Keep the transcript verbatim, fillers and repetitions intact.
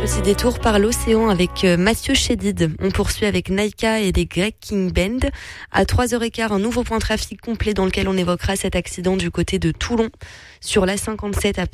Petit détour par l'océan avec Mathieu Chédid. On poursuit avec Naïka et les Greg King Band. À trois heures quinze, un nouveau point de trafic complet dans lequel on évoquera cet accident du côté de Toulon sur l'A cinquante-sept à